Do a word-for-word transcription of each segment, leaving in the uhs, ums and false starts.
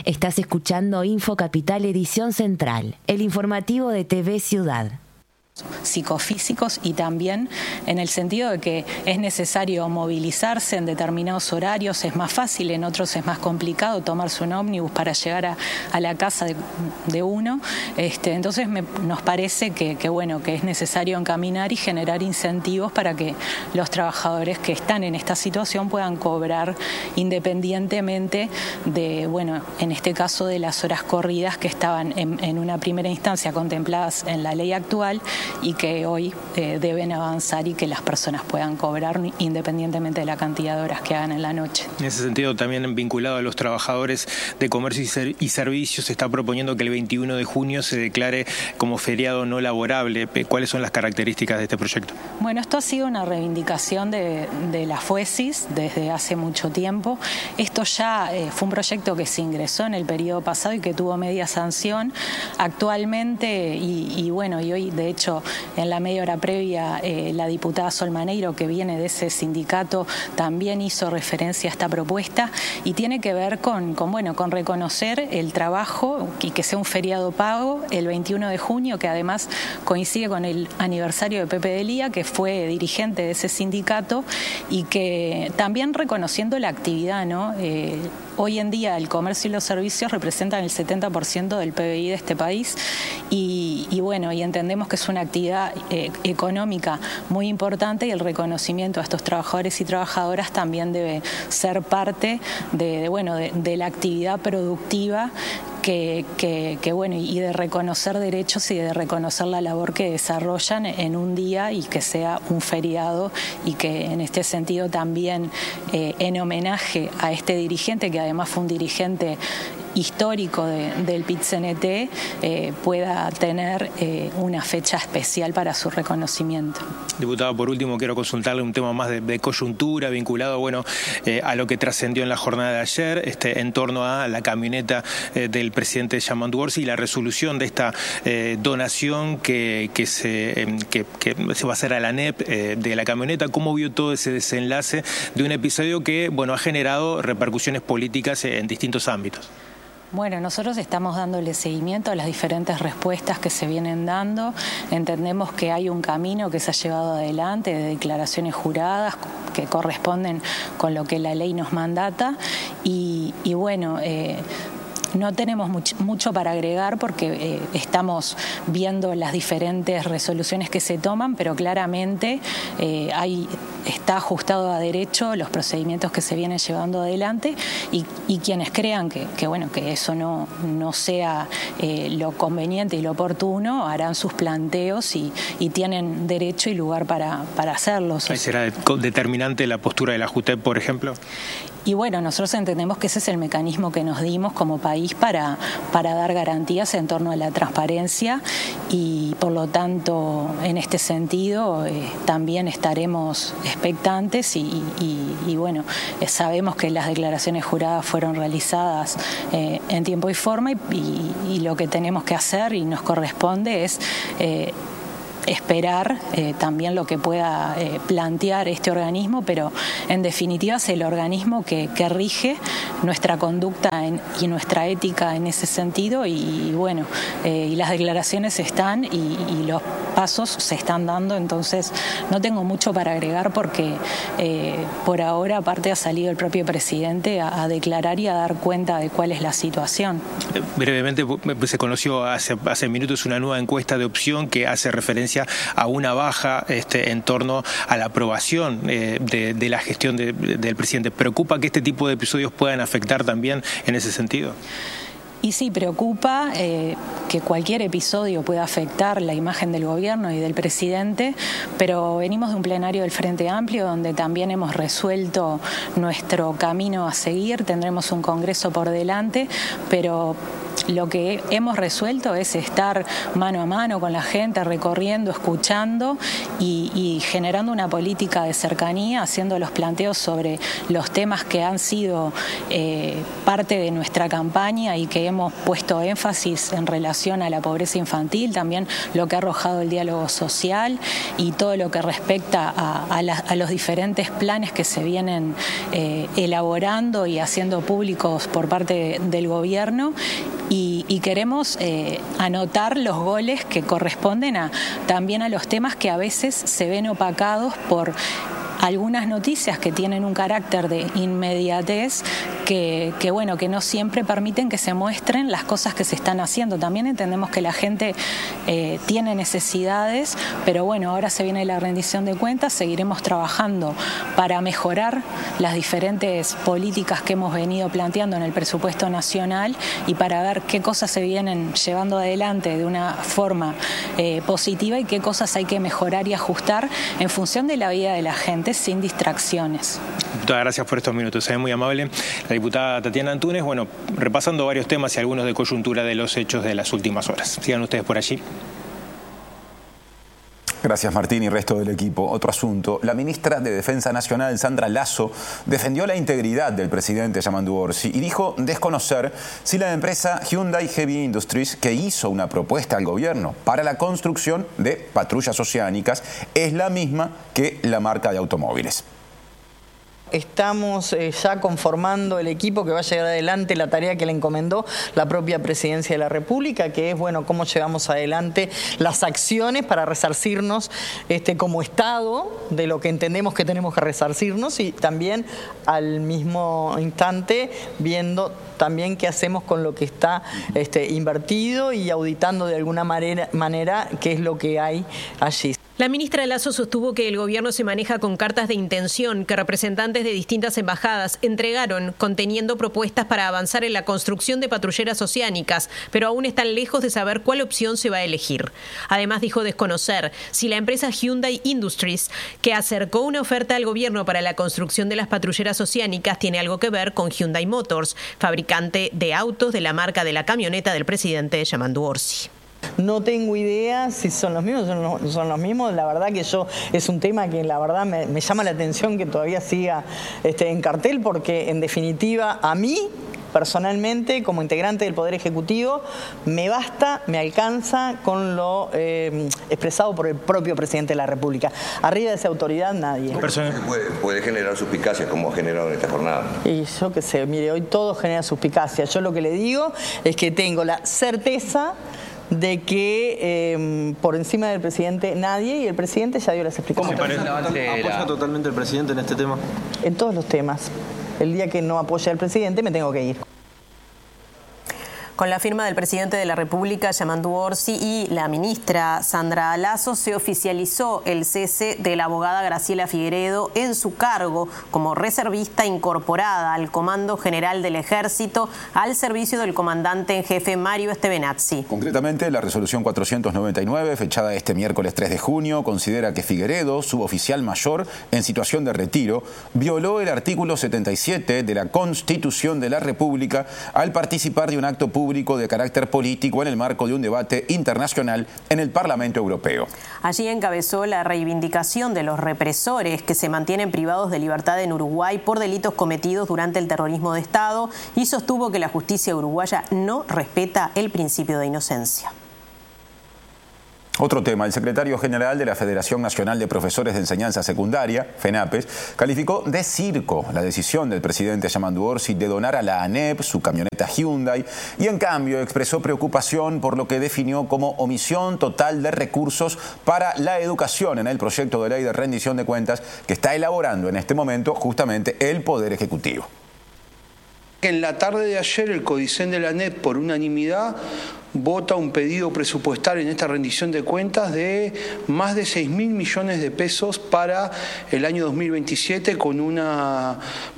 Estás escuchando Info Capital Edición Central, el informativo de T V Ciudad. Psicofísicos y también en el sentido de que es necesario movilizarse en determinados horarios, es más fácil, en otros es más complicado tomarse un ómnibus para llegar a, a la casa de, de uno. Este, entonces me, nos parece que, que, bueno, que es necesario encaminar y generar incentivos para que los trabajadores que están en esta situación puedan cobrar independientemente de, bueno, en este caso de las horas corridas que estaban en, en una primera instancia contempladas en la ley actual y que hoy eh, deben avanzar y que las personas puedan cobrar independientemente de la cantidad de horas que hagan en la noche. En ese sentido, también vinculado a los trabajadores de comercio y, ser y servicios, se está proponiendo que el veintiuno de junio se declare como feriado no laborable. ¿Cuáles son las características de este proyecto? Bueno, esto ha sido una reivindicación de, de la FUESIS desde hace mucho tiempo. Esto ya eh, fue un proyecto que se ingresó en el periodo pasado y que tuvo media sanción. Actualmente, y, y bueno, y hoy de hecho en la media hora previa eh, la diputada Sol Maneiro, que viene de ese sindicato, también hizo referencia a esta propuesta y tiene que ver con, con, bueno, con reconocer el trabajo y que sea un feriado pago el veintiuno de junio, que además coincide con el aniversario de Pepe Delía, que fue dirigente de ese sindicato, y que también reconociendo la actividad, ¿no? Eh, Hoy en día el comercio y los servicios representan el setenta por ciento del P B I de este país y, y bueno, y entendemos que es una actividad eh, económica muy importante y el reconocimiento a estos trabajadores y trabajadoras también debe ser parte de, de, bueno, de, de la actividad productiva Que, que, que bueno, y de reconocer derechos y de reconocer la labor que desarrollan en un día y que sea un feriado y que en este sentido también eh, en homenaje a este dirigente, que además fue un dirigente histórico de, del P I T C N T, eh, pueda tener eh, una fecha especial para su reconocimiento. Diputada, por último quiero consultarle un tema más de, de coyuntura vinculado bueno, eh, a lo que trascendió en la jornada de ayer este, en torno a la camioneta eh, del presidente Yamandu Orsi y la resolución de esta eh, donación que, que, se, eh, que, que se va a hacer a la A N E P eh, de la camioneta. ¿Cómo vio todo ese desenlace de un episodio que bueno, ha generado repercusiones políticas en distintos ámbitos? Bueno, nosotros estamos dándole seguimiento a las diferentes respuestas que se vienen dando. Entendemos que hay un camino que se ha llevado adelante de declaraciones juradas que corresponden con lo que la ley nos mandata y, y bueno... Eh, No tenemos much, mucho para agregar porque eh, estamos viendo las diferentes resoluciones que se toman, pero claramente eh, hay, está ajustado a derecho los procedimientos que se vienen llevando adelante y, y quienes crean que, que, bueno, que eso no, no sea eh, lo conveniente y lo oportuno harán sus planteos y, y tienen derecho y lugar para, para hacerlos. ¿Ahí será determinante la postura de la JUTEP, por ejemplo? Y bueno, nosotros entendemos que ese es el mecanismo que nos dimos como país para, para dar garantías en torno a la transparencia y por lo tanto en este sentido eh, también estaremos expectantes y, y, y bueno, eh, sabemos que las declaraciones juradas fueron realizadas eh, en tiempo y forma y, y, y lo que tenemos que hacer y nos corresponde es... Eh, esperar eh, también lo que pueda eh, plantear este organismo, pero en definitiva es el organismo que, que rige nuestra conducta en, y nuestra ética en ese sentido y, y bueno, eh, y las declaraciones están y, y los pasos se están dando, entonces no tengo mucho para agregar porque eh, por ahora aparte ha salido el propio presidente a, a declarar y a dar cuenta de cuál es la situación. Brevemente, se conoció hace, hace minutos una nueva encuesta de opción que hace referencia a una baja este, en torno a la aprobación eh, de, de la gestión de, de, del presidente. ¿Preocupa que este tipo de episodios puedan afectar también en ese sentido? Y sí, preocupa eh, que cualquier episodio pueda afectar la imagen del gobierno y del presidente, pero venimos de un plenario del Frente Amplio donde también hemos resuelto nuestro camino a seguir, tendremos un congreso por delante, pero lo que hemos resuelto es estar mano a mano con la gente, recorriendo, escuchando y, y generando una política de cercanía, haciendo los planteos sobre los temas que han sido eh, parte de nuestra campaña y que hemos puesto énfasis en relación a la pobreza infantil, también lo que ha arrojado el diálogo social y todo lo que respecta a, a, la, a los diferentes planes que se vienen eh, elaborando y haciendo públicos por parte de, del gobierno. Y, y queremos eh, anotar los goles que corresponden a, también a los temas que a veces se ven opacados por algunas noticias que tienen un carácter de inmediatez que, que, bueno, que no siempre permiten que se muestren las cosas que se están haciendo. También entendemos que la gente eh, tiene necesidades, pero bueno, ahora se viene la rendición de cuentas, seguiremos trabajando para mejorar las diferentes políticas que hemos venido planteando en el presupuesto nacional y para ver qué cosas se vienen llevando adelante de una forma eh, positiva y qué cosas hay que mejorar y ajustar en función de la vida de la gente, sin distracciones. Diputada, gracias por estos minutos, es muy amable. La diputada Tatiana Antunes, bueno, repasando varios temas y algunos de coyuntura de los hechos de las últimas horas. Sigan ustedes por allí. Gracias, Martín y resto del equipo. Otro asunto. La ministra de Defensa Nacional, Sandra Lasso, defendió la integridad del presidente Yamandu Orsi y dijo desconocer si la empresa Hyundai Heavy Industries, que hizo una propuesta al gobierno para la construcción de patrullas oceánicas, es la misma que la marca de automóviles. Estamos eh, ya conformando el equipo que va a llevar adelante la tarea que le encomendó la propia Presidencia de la República, que es, bueno, cómo llevamos adelante las acciones para resarcirnos este, como Estado de lo que entendemos que tenemos que resarcirnos y también al mismo instante viendo también qué hacemos con lo que está este, invertido y auditando de alguna manera, manera qué es lo que hay allí. La ministra Lasso sostuvo que el gobierno se maneja con cartas de intención que representantes de distintas embajadas entregaron conteniendo propuestas para avanzar en la construcción de patrulleras oceánicas, pero aún están lejos de saber cuál opción se va a elegir. Además dijo desconocer si la empresa Hyundai Industries, que acercó una oferta al gobierno para la construcción de las patrulleras oceánicas, tiene algo que ver con Hyundai Motors, fabricante de autos de la marca de la camioneta del presidente Yamandu Orsi. No tengo idea si son los mismos o no son los mismos. La verdad que yo es un tema que la verdad me, me llama la atención que todavía siga este, en cartel porque en definitiva a mí personalmente como integrante del Poder Ejecutivo me basta, me alcanza con lo eh, expresado por el propio Presidente de la República. Arriba de esa autoridad nadie. Puede, puede generar suspicacias como ha generado en esta jornada. Y yo qué sé, mire, hoy todo genera suspicacias. Yo lo que le digo es que tengo la certeza de que eh, por encima del presidente nadie y el presidente ya dio las explicaciones. ¿Cómo apoya totalmente el presidente en este tema? En todos los temas. El día que no apoya al presidente me tengo que ir. Con la firma del presidente de la República, Yamandu Orsi, y la ministra Sandra Lasso, se oficializó el cese de la abogada Graciela Figueredo en su cargo como reservista incorporada al Comando General del Ejército al servicio del comandante en jefe Mario Estevenazzi. Concretamente, la resolución cuatrocientos noventa y nueve, fechada este miércoles tres de junio, considera que Figueredo, suboficial mayor en situación de retiro, violó el artículo setenta y siete de la Constitución de la República al participar de un acto público de carácter político en el marco de un debate internacional en el Parlamento Europeo. Allí encabezó la reivindicación de los represores que se mantienen privados de libertad en Uruguay por delitos cometidos durante el terrorismo de Estado y sostuvo que la justicia uruguaya no respeta el principio de inocencia. Otro tema, el secretario general de la Federación Nacional de Profesores de Enseñanza Secundaria, FENAPES, calificó de circo la decisión del presidente Yamandu Orsi de donar a la ANEP su camioneta Hyundai y en cambio expresó preocupación por lo que definió como omisión total de recursos para la educación en el proyecto de ley de rendición de cuentas que está elaborando en este momento justamente el Poder Ejecutivo. En la tarde de ayer el Codicen de la ANEP por unanimidad vota un pedido presupuestal en esta rendición de cuentas de más de seis mil millones de pesos para el año dos mil veintisiete con una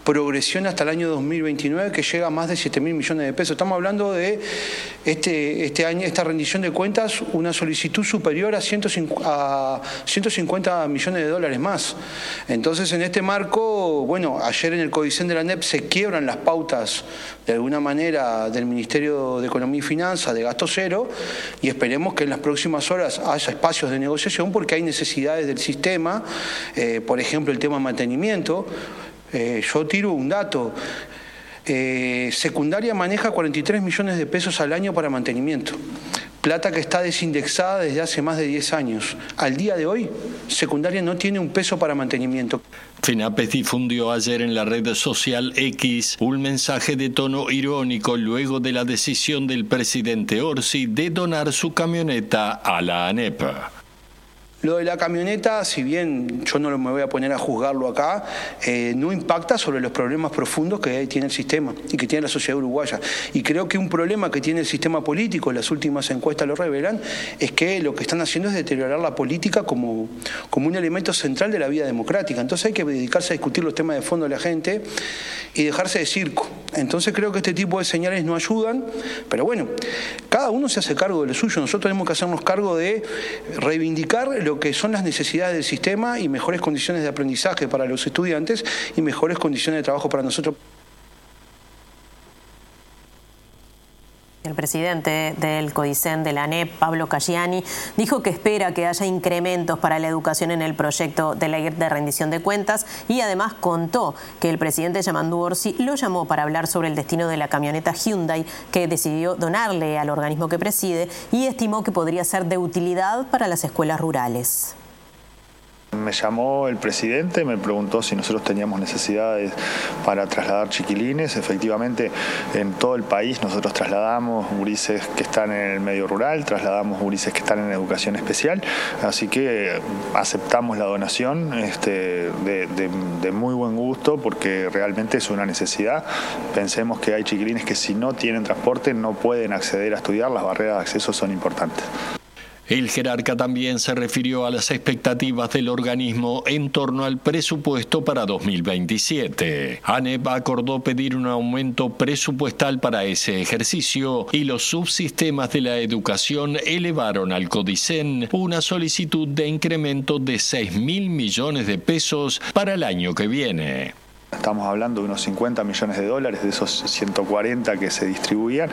progresión hasta el año dos mil veintinueve que llega a más de siete mil millones de pesos. Estamos hablando de este, este año, esta rendición de cuentas, una solicitud superior a ciento cincuenta millones de dólares más. Entonces, en este marco, bueno, ayer en el Codicen de la A N E P se quiebran las pautas de alguna manera del Ministerio de Economía y Finanzas de gasto cero, y esperemos que en las próximas horas haya espacios de negociación porque hay necesidades del sistema, eh, por ejemplo el tema de mantenimiento. Eh, yo tiro un dato. Eh, secundaria maneja cuarenta y tres millones de pesos al año para mantenimiento. Plata que está desindexada desde hace más de diez años. Al día de hoy, secundaria no tiene un peso para mantenimiento. FENAPES difundió ayer en la red social X un mensaje de tono irónico luego de la decisión del presidente Orsi de donar su camioneta a la A N E P. Lo de la camioneta, si bien yo no me voy a poner a juzgarlo acá, eh, no impacta sobre los problemas profundos que tiene el sistema y que tiene la sociedad uruguaya. Y creo que un problema que tiene el sistema político, las últimas encuestas lo revelan, es que lo que están haciendo es deteriorar la política como, como un elemento central de la vida democrática. Entonces hay que dedicarse a discutir los temas de fondo de la gente y dejarse de circo. Entonces creo que este tipo de señales no ayudan, pero bueno, cada uno se hace cargo de lo suyo. Nosotros tenemos que hacernos cargo de reivindicar lo que son las necesidades del sistema y mejores condiciones de aprendizaje para los estudiantes y mejores condiciones de trabajo para nosotros. El presidente del Codicen de la A N E P, Pablo Caggiani, dijo que espera que haya incrementos para la educación en el proyecto de ley de rendición de cuentas y además contó que el presidente Yamandu Orsi lo llamó para hablar sobre el destino de la camioneta Hyundai que decidió donarle al organismo que preside y estimó que podría ser de utilidad para las escuelas rurales. Me llamó el presidente, me preguntó si nosotros teníamos necesidades para trasladar chiquilines. Efectivamente, en todo el país nosotros trasladamos gurises que están en el medio rural, trasladamos gurises que están en educación especial, así que aceptamos la donación este, de, de, de muy buen gusto porque realmente es una necesidad. Pensemos que hay chiquilines que si no tienen transporte no pueden acceder a estudiar, las barreras de acceso son importantes. El jerarca también se refirió a las expectativas del organismo en torno al presupuesto para dos mil veintisiete. A N E P acordó pedir un aumento presupuestal para ese ejercicio y los subsistemas de la educación elevaron al Codicen una solicitud de incremento de seis mil millones de pesos para el año que viene. Estamos hablando de unos cincuenta millones de dólares de esos ciento cuarenta que se distribuían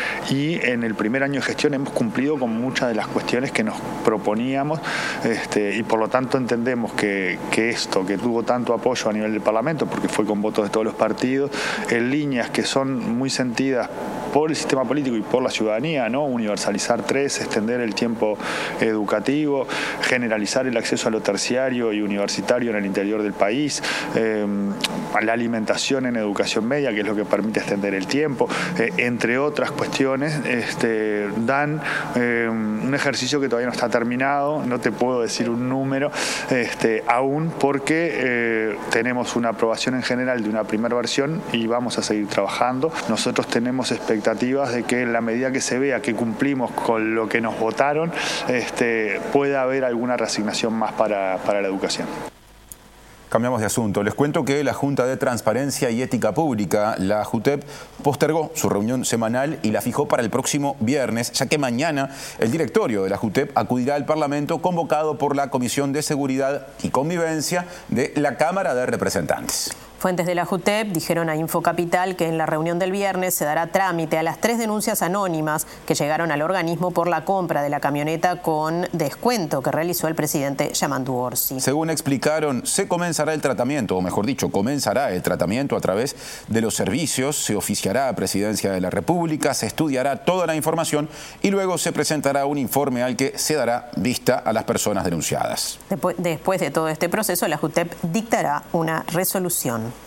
y en el primer año de gestión hemos cumplido con muchas de las cuestiones que nos proponíamos este, y por lo tanto entendemos que, que esto que tuvo tanto apoyo a nivel del Parlamento porque fue con votos de todos los partidos en líneas que son muy sentidas por el sistema político y por la ciudadanía, ¿no? Universalizar tres, extender el tiempo educativo, generalizar el acceso a lo terciario y universitario en el interior del país, eh, la alimentación en educación media, que es lo que permite extender el tiempo, eh, entre otras cuestiones, este, dan eh, un ejercicio que todavía no está terminado, no te puedo decir un número este, aún porque eh, tenemos una aprobación en general de una primera versión y vamos a seguir trabajando. Nosotros tenemos expectativas de que en la medida que se vea que cumplimos con lo que nos votaron, este, pueda haber alguna reasignación más para, para la educación. Cambiamos de asunto. Les cuento que la Junta de Transparencia y Ética Pública, la JUTEP, postergó su reunión semanal y la fijó para el próximo viernes, ya que mañana el directorio de la JUTEP acudirá al Parlamento convocado por la Comisión de Seguridad y Convivencia de la Cámara de Representantes. Fuentes de la JUTEP dijeron a Infocapital que en la reunión del viernes se dará trámite a las tres denuncias anónimas que llegaron al organismo por la compra de la camioneta con descuento que realizó el presidente Yamandu Orsi. Según explicaron, se comenzará el tratamiento, o mejor dicho, comenzará el tratamiento a través de los servicios, se oficiará a Presidencia de la República, se estudiará toda la información y luego se presentará un informe al que se dará vista a las personas denunciadas. Después, después de todo este proceso, la JUTEP dictará una resolución.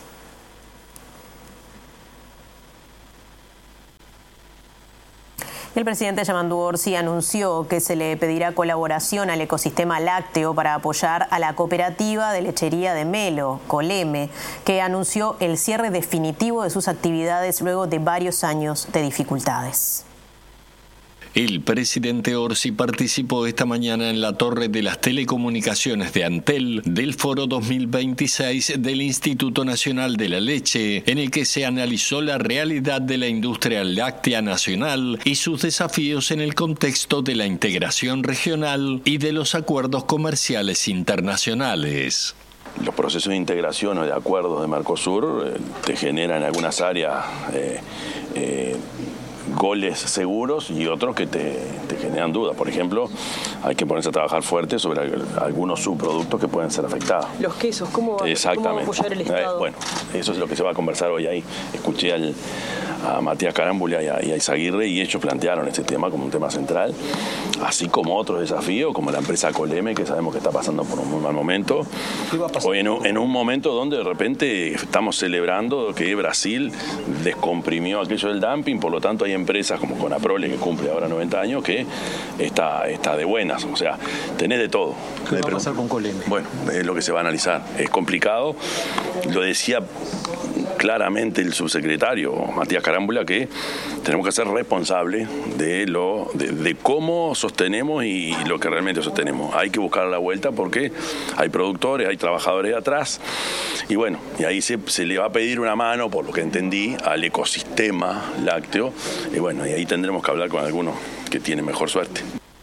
El presidente Yamandu Orsi anunció que se le pedirá colaboración al ecosistema lácteo para apoyar a la cooperativa de lechería de Melo, Coleme, que anunció el cierre definitivo de sus actividades luego de varios años de dificultades. El presidente Orsi participó esta mañana en la Torre de las Telecomunicaciones de Antel del Foro dos mil veintiséis del Instituto Nacional de la Leche, en el que se analizó la realidad de la industria láctea nacional y sus desafíos en el contexto de la integración regional y de los acuerdos comerciales internacionales. Los procesos de integración o de acuerdos de Mercosur eh, te generan en algunas áreas eh, eh, goles seguros y otros que te, te generan dudas. Por ejemplo, hay que ponerse a trabajar fuerte sobre algunos subproductos que pueden ser afectados. Los quesos, ¿cómo va, ¿cómo va a apoyar el Estado? Eh, bueno, eso es lo que se va a conversar hoy ahí. Escuché al, a Matías Carámbula y a, y a Izaguirre y ellos plantearon este tema como un tema central, así como otros desafíos, como la empresa Coleme, que sabemos que está pasando por un muy mal momento. ¿Qué va a pasar? O en un, en un momento donde de repente estamos celebrando que Brasil descomprimió aquello del dumping, por lo tanto hay empresas como Conaprole, que cumple ahora noventa años, que está, está de buenas. O sea, tenés de todo. ¿Qué va a pasar con Coleme? Bueno, es lo que se va a analizar. Es complicado. Lo decía claramente el subsecretario Matías Carámbula, que tenemos que ser responsables de, lo, de, de cómo sostenemos y lo que realmente sostenemos. Hay que buscar la vuelta porque hay productores, hay trabajadores de atrás y bueno, y ahí se, se le va a pedir una mano, por lo que entendí, al ecosistema lácteo y bueno, y ahí tendremos que hablar con algunos que tienen mejor suerte.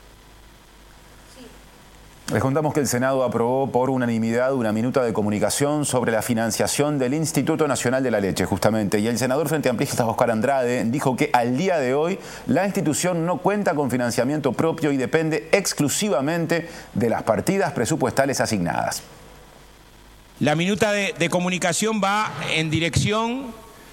Les contamos que el Senado aprobó por unanimidad una minuta de comunicación sobre la financiación del Instituto Nacional de la Leche, justamente. Y el senador Frente Amplista, Oscar Andrade, dijo que al día de hoy la institución no cuenta con financiamiento propio y depende exclusivamente de las partidas presupuestales asignadas. La minuta de, de comunicación va en dirección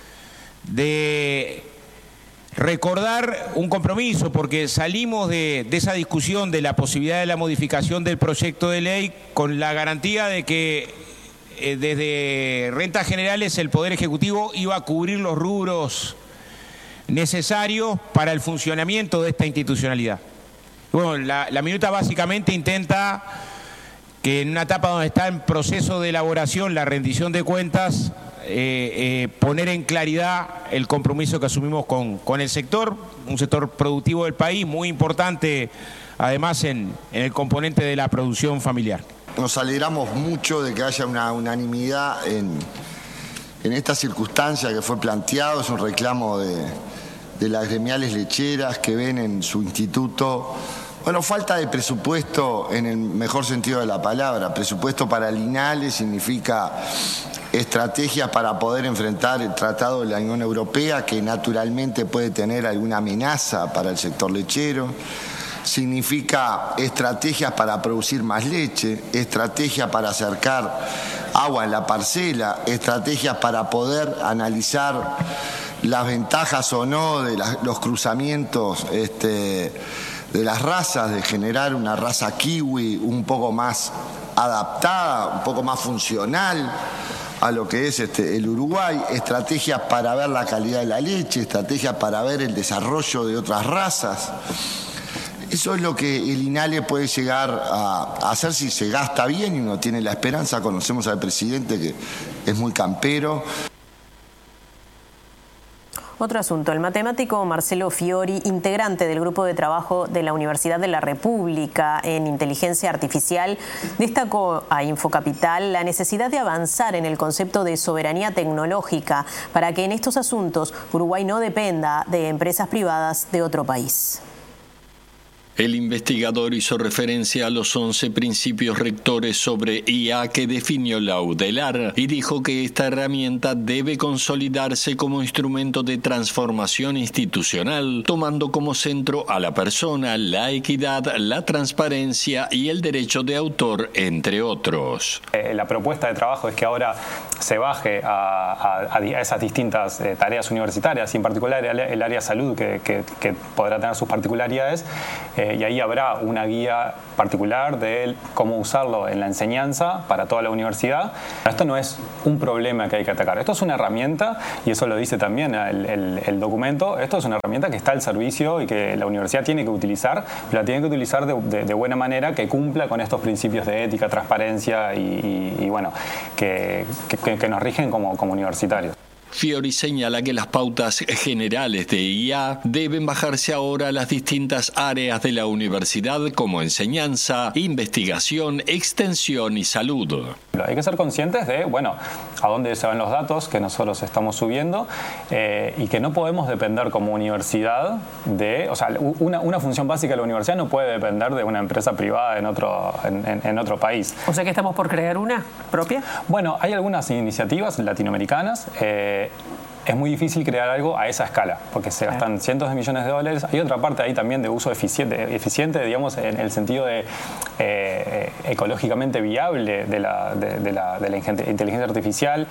de recordar un compromiso, porque salimos de, de esa discusión de la posibilidad de la modificación del proyecto de ley con la garantía de que eh, desde Rentas Generales el Poder Ejecutivo iba a cubrir los rubros necesarios para el funcionamiento de esta institucionalidad. Bueno, la, la minuta básicamente intenta que en una etapa donde está en proceso de elaboración la rendición de cuentas, Eh, eh, poner en claridad el compromiso que asumimos con, con el sector, un sector productivo del país, muy importante además en, en el componente de la producción familiar. Nos alegramos mucho de que haya una unanimidad en, en esta circunstancia que fue planteado, es un reclamo de, de las gremiales lecheras que ven en su instituto, bueno, falta de presupuesto en el mejor sentido de la palabra. Presupuesto para el INALE significa estrategias para poder enfrentar el Tratado de la Unión Europea, que naturalmente puede tener alguna amenaza para el sector lechero. Significa estrategias para producir más leche, estrategias para acercar agua en la parcela, estrategias para poder analizar las ventajas o no de la, los cruzamientos este, de las razas, de generar una raza kiwi un poco más adaptada, un poco más funcional a lo que es este, el Uruguay, estrategias para ver la calidad de la leche, estrategias para ver el desarrollo de otras razas. Eso es lo que el INALE puede llegar a, a hacer si se gasta bien y uno tiene la esperanza. Conocemos al presidente que es muy campero. Otro asunto, el matemático Marcelo Fiori, integrante del grupo de trabajo de la Universidad de la República en inteligencia artificial, destacó a Infocapital la necesidad de avanzar en el concepto de soberanía tecnológica para que en estos asuntos Uruguay no dependa de empresas privadas de otro país. El investigador hizo referencia a los once principios rectores sobre I A que definió la UDELAR y dijo que esta herramienta debe consolidarse como instrumento de transformación institucional, tomando como centro a la persona, la equidad, la transparencia y el derecho de autor, entre otros. Eh, la propuesta de trabajo es que ahora se baje a, a, a esas distintas eh, tareas universitarias y en particular el, el área salud que, que, que podrá tener sus particularidades. Eh, y ahí habrá una guía particular de cómo usarlo en la enseñanza para toda la universidad. Esto no es un problema que hay que atacar, esto es una herramienta, y eso lo dice también el, el, el documento, esto es una herramienta que está al servicio y que la universidad tiene que utilizar, pero la tiene que utilizar de, de, de buena manera, que cumpla con estos principios de ética, transparencia y, y, y bueno, que, que, que nos rigen como, como universitarios. Fiori señala que las pautas generales de I A deben bajarse ahora a las distintas áreas de la universidad como enseñanza, investigación, extensión y salud. Hay que ser conscientes de, bueno, a dónde se van los datos que nosotros estamos subiendo eh, y que no podemos depender como universidad de, o sea, una, una función básica de la universidad no puede depender de una empresa privada en otro, en, en, en otro país. O sea que estamos por crear una propia. Bueno, hay algunas iniciativas latinoamericanas. Eh, Es muy difícil crear algo a esa escala, porque se gastan cientos de millones de dólares. Hay otra parte ahí también de uso eficiente, eficiente digamos, en el sentido de eh, ecológicamente viable de la, de, de la, de la inteligencia artificial.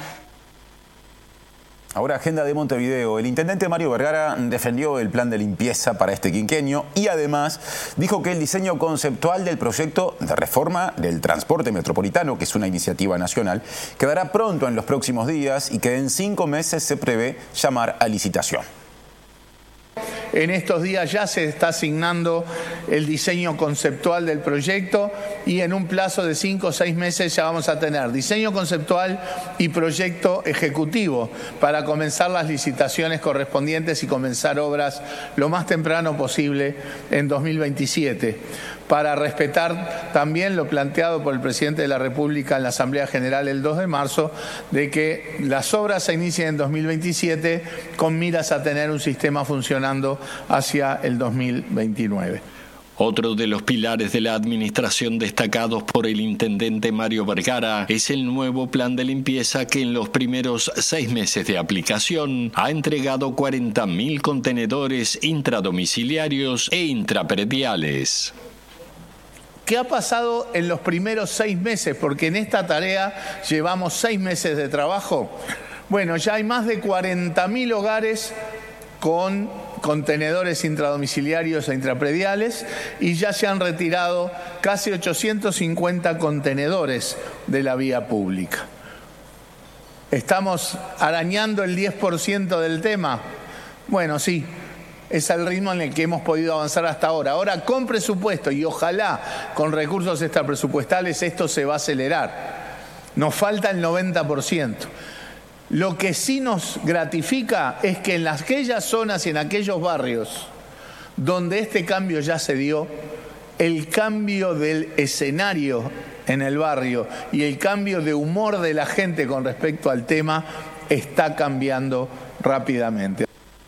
Ahora, agenda de Montevideo. El intendente Mario Vergara defendió el plan de limpieza para este quinquenio y además dijo que el diseño conceptual del proyecto de reforma del transporte metropolitano, que es una iniciativa nacional, quedará pronto en los próximos días y que en cinco meses se prevé llamar a licitación. En estos días ya se está asignando el diseño conceptual del proyecto y en un plazo de cinco o seis meses ya vamos a tener diseño conceptual y proyecto ejecutivo para comenzar las licitaciones correspondientes y comenzar obras lo más temprano posible en dos mil veintisiete. Para respetar también lo planteado por el presidente de la República en la Asamblea General el dos de marzo, de que las obras se inicien en dos mil veintisiete con miras a tener un sistema funcionando hacia el dos mil veintinueve. Otro de los pilares de la administración destacados por el intendente Mario Vergara es el nuevo plan de limpieza que en los primeros seis meses de aplicación ha entregado cuarenta mil contenedores intradomiciliarios e intraprediales. ¿Qué ha pasado en los primeros seis meses? Porque en esta tarea llevamos seis meses de trabajo. Bueno, ya hay más de cuarenta mil hogares con contenedores intradomiciliarios e intraprediales y ya se han retirado casi ochocientos cincuenta contenedores de la vía pública. ¿Estamos arañando el diez por ciento del tema? Bueno, sí. Es el ritmo en el que hemos podido avanzar hasta ahora. Ahora, con presupuesto y ojalá con recursos extrapresupuestales, esto se va a acelerar. Nos falta el noventa por ciento. Lo que sí nos gratifica es que en aquellas zonas y en aquellos barrios donde este cambio ya se dio, el cambio del escenario en el barrio y el cambio de humor de la gente con respecto al tema está cambiando rápidamente.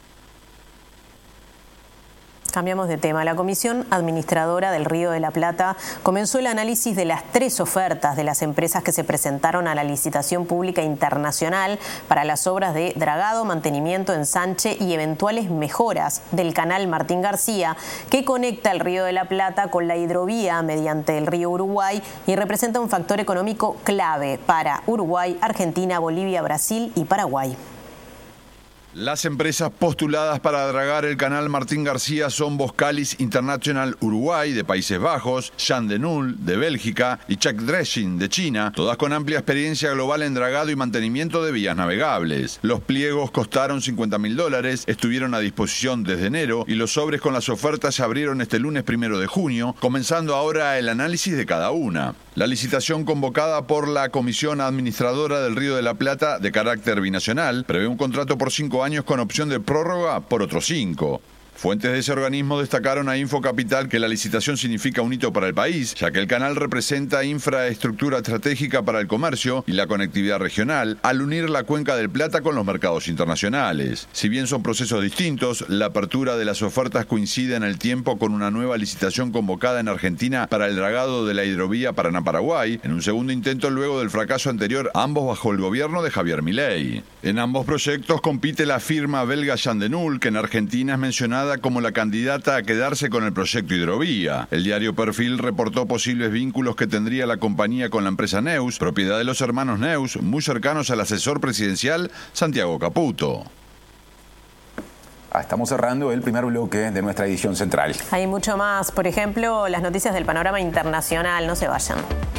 Cambiamos de tema. La Comisión Administradora del Río de la Plata comenzó el análisis de las tres ofertas de las empresas que se presentaron a la licitación pública internacional para las obras de dragado, mantenimiento, ensanche y eventuales mejoras del canal Martín García, que conecta el Río de la Plata con la hidrovía mediante el río Uruguay y representa un factor económico clave para Uruguay, Argentina, Bolivia, Brasil y Paraguay. Las empresas postuladas para dragar el canal Martín García son Boskalis International Uruguay, de Países Bajos, Jan de Nul, de Bélgica, y Czech Dredging, de China, todas con amplia experiencia global en dragado y mantenimiento de vías navegables. Los pliegos costaron cincuenta mil dólares, estuvieron a disposición desde enero y los sobres con las ofertas se abrieron este lunes primero de junio, comenzando ahora el análisis de cada una. La licitación convocada por la Comisión Administradora del Río de la Plata, de carácter binacional, prevé un contrato por cinco años con opción de prórroga por otros cinco. Fuentes de ese organismo destacaron a Infocapital que la licitación significa un hito para el país, ya que el canal representa infraestructura estratégica para el comercio y la conectividad regional, al unir la cuenca del Plata con los mercados internacionales. Si bien son procesos distintos, la apertura de las ofertas coincide en el tiempo con una nueva licitación convocada en Argentina para el dragado de la hidrovía Paraná-Paraguay, en un segundo intento luego del fracaso anterior, ambos bajo el gobierno de Javier Milei. En ambos proyectos compite la firma belga Jan de Nul, que en Argentina es mencionada como la candidata a quedarse con el proyecto hidrovía. El diario Perfil reportó posibles vínculos que tendría la compañía con la empresa Neus, propiedad de los hermanos Neus, muy cercanos al asesor presidencial Santiago Caputo. Ah, estamos cerrando el primer bloque de nuestra edición central. Hay mucho más, por ejemplo, las noticias del panorama internacional, no se vayan.